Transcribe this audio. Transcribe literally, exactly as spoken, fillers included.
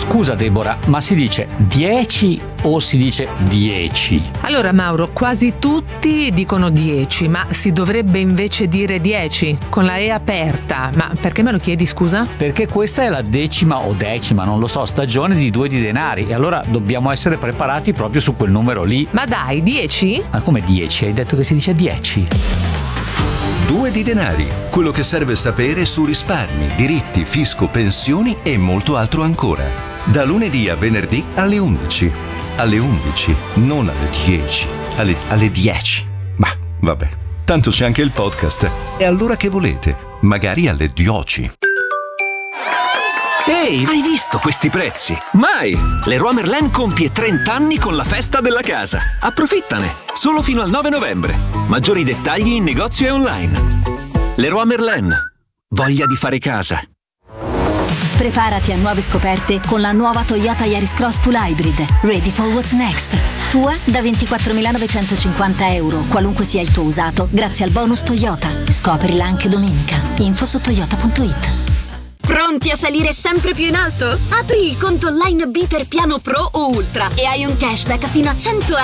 Scusa Deborah, ma si dice dieci o si dice dieci? Allora Mauro, quasi tutti dicono dieci, ma si dovrebbe invece dire dieci, con la E aperta. Ma perché me lo chiedi, scusa? Perché questa è la decima o decima, non lo so, stagione di Due di Denari e allora dobbiamo essere preparati proprio su quel numero lì. Ma dai, dieci? Ma come dieci? Hai detto che si dice dieci? Due di Denari, quello che serve sapere su risparmi, diritti, fisco, pensioni e molto altro ancora. Da lunedì a venerdì alle undici. Alle undici, non alle dieci. Alle, alle dieci. Ma vabbè, tanto c'è anche il podcast. E allora che volete? Magari alle dieci. Ehi, hai visto questi prezzi? Mai! Leroy Merlin compie trenta anni con la festa della casa. Approfittane! Solo fino al nove novembre. Maggiori dettagli in negozio e online. Leroy Merlin. Voglia di fare casa. Preparati a nuove scoperte con la nuova Toyota Yaris Cross Full Hybrid. Ready for what's next. Tua da ventiquattromilanovecentocinquanta euro, qualunque sia il tuo usato, grazie al bonus Toyota. Scoprila anche domenica. Info su toyota punto it. Pronti a salire sempre più in alto? Apri il conto online B per piano Pro o Ultra e hai un cashback fino a cento